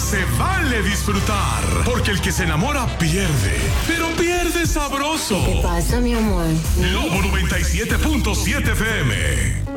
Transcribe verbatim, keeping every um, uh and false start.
se vale disfrutar, porque el que se enamora pierde, pero pierde sabroso. ¿Qué pasa, mi amor? Lobo noventa y siete punto siete F M.